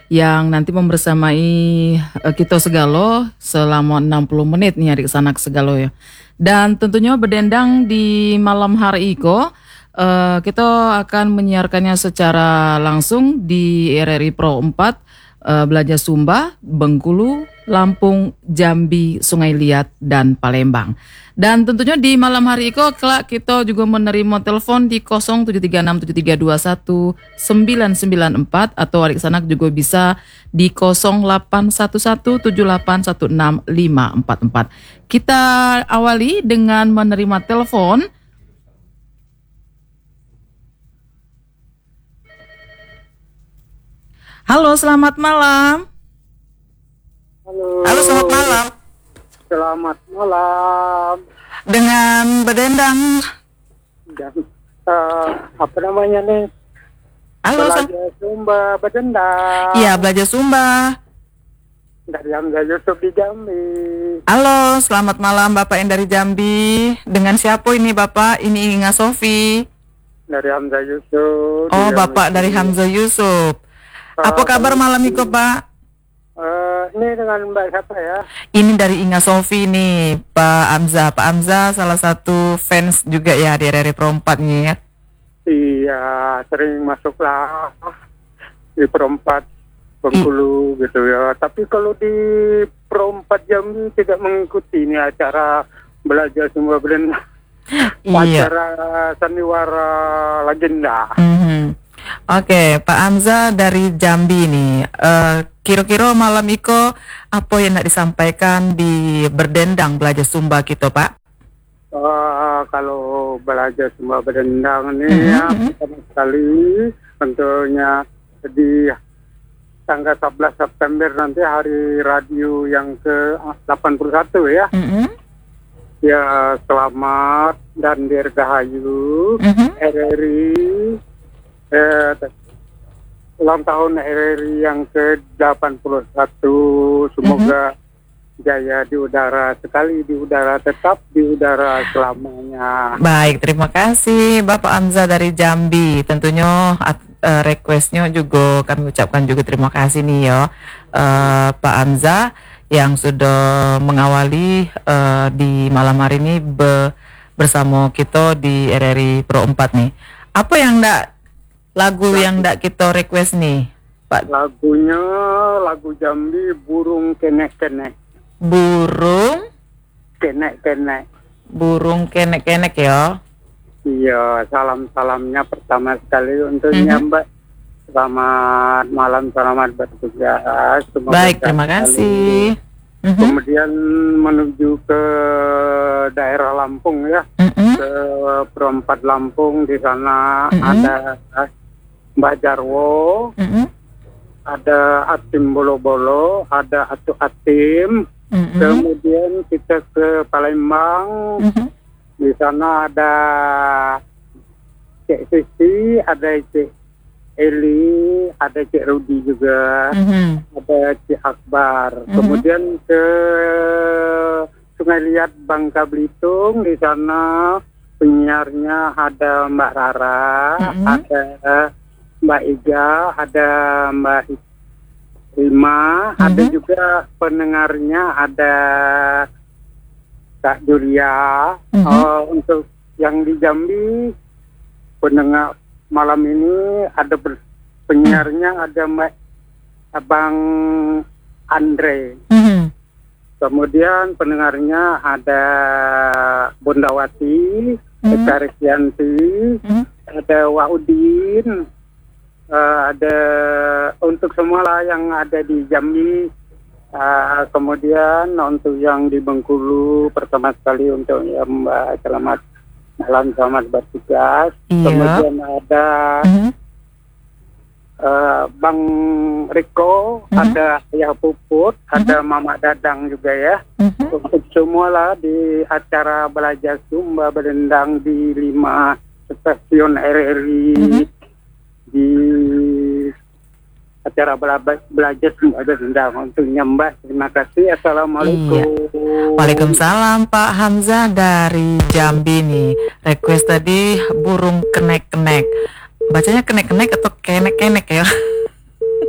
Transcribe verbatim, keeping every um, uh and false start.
yang nanti membersamai uh, Kito Segalo selama enam puluh menit nih adik sanak Segalo ya. Dan tentunya berdendang di malam hari Iko, uh, kita akan menyiarkannya secara langsung di R R I Pro empat, uh, Belajar Sumba, Bengkulu, Lampung, Jambi, Sungai Liat, dan Palembang. Dan tentunya di malam hari Iko, kelak kita juga menerima telepon di nol tujuh tiga enam tujuh tiga dua satu sembilan sembilan empat atau adik sanak juga bisa di nol delapan satu satu tujuh delapan satu enam lima empat empat. Kita awali dengan menerima telepon. Halo, selamat malam. Halo. Halo, selamat malam. Selamat malam. Dengan berdendang. Dan uh, apa namanya nih? Halo, Belajar Sumba Bedendang. Iya, Belajar Sumba. Dari Hamzah Yusuf di Jambi. Halo, selamat malam Bapak yang dari Jambi. Dengan siapa ini Bapak? Ini Inga Sofi. Dari Hamzah Yusuf. Oh, Bapak dari Hamzah Yusuf. Apa kabar malam itu Pak? Uh, ini dengan Mbak siapa ya? Ini dari Inga Sofi nih, Pak Hamzah. Pak Hamzah salah satu fans juga ya di R R I Pro empat nih ya. Iya, sering masuklah di Pro empat Bengkulu gitu ya. Tapi kalau di Pro empat Jambi tidak mengikuti ini acara Belajar Sumba Bedendang. Iya. Acara sandiwara legenda. Mm-hmm. Oke, Pak Hamzah dari Jambi nih. Uh, kira-kira malam Iko apa yang nak disampaikan di berdendang Belajar Sumba gitu Pak? Uh, kalau Belajar Sumba Bedendang ini Mm-hmm. ya pertama sekali tentunya di tanggal sebelas September nanti hari radio yang ke delapan puluh satu ya. Mm-hmm. Ya selamat dan dirgahayu Mm-hmm. R R I eh, ulang tahun R R I yang ke delapan puluh satu. Semoga mm-hmm. jaya di udara, sekali di udara, tetap di udara selamanya. Baik, terima kasih Bapak Hamzah dari Jambi. Tentunya uh, requestnya juga kami ucapkan juga terima kasih nih ya uh, Pak Hamzah yang sudah mengawali uh, di malam hari ini be- bersama kita di R R I Pro empat nih. Apa yang ndak lagu yang ndak kita request nih Pak? Lagunya lagu Jambi, Burung Kenek-Kenek. Burung Kenek-Kenek. burung kenek-kenek ya. Iya, salam-salamnya pertama sekali untuk Mm-hmm. Mbak. Selamat malam, selamat bertugas. Semoga Baik, terima sekali. kasih. Mm-hmm. Kemudian menuju ke daerah Lampung ya, Mm-hmm. ke Perempat Lampung. Di sana Mm-hmm. ada Mbak Jarwo, Mm-hmm. ada Atim Bolo-Bolo, ada Atu Atim. Mm-hmm. Kemudian kita ke Palembang. Mm-hmm. Di sana ada Cik Sisi, ada Cik Eli, ada Cik Rudi juga, Mm-hmm. ada Cik Akbar. Mm-hmm. Kemudian ke Sungai Liat, Bangka Belitung. Di sana penyiarnya ada Mbak Rara, Mm-hmm. ada Mbak Iga, ada Mbak Rima, Mm-hmm. ada juga pendengarnya ada Kak Julia. Mm-hmm. Uh, untuk yang di Jambi pendengar malam ini ada ber- penyiarnya ada Mbak Abang Andre. Mm-hmm. Kemudian pendengarnya ada Bundawati, Mm-hmm. Eka Risyanti, Mm-hmm. ada Waudin, uh, ada untuk semua lah yang ada di Jambi. Uh, kemudian untuk yang di Bengkulu pertama sekali untuk ya Mbak, selamat malam, selamat bertugas. Iya. Kemudian ada Mm-hmm. uh, Bang Riko, Mm-hmm. ada Ayah Puput, ada Mama Dadang juga ya. Mm-hmm. Untuk semua lah di acara Belajar Sumba Bedendang di lima stasiun R R I. Mm-hmm. Di acara bela- belajar Sumba Bedendang untuk nyembah. Terima kasih. Assalamualaikum. Waalaikumsalam Pak Hamzah dari Jambi nih. Request tadi burung kenek-kenek. Bacanya kenek-kenek atau kenek-kenek ya?